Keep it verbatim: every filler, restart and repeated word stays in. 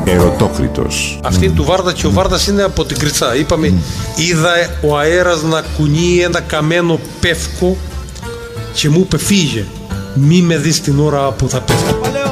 Ερωτόκριτος. Αυτή mm. του Βάρδα και ο Βάρδας είναι από την Κριτσά. Είπαμε, mm. είδα ο αέρας να κουνεί ένα καμένο πεύκο και μου είπε φύγε, μη με δεις την ώρα που θα πέφτω.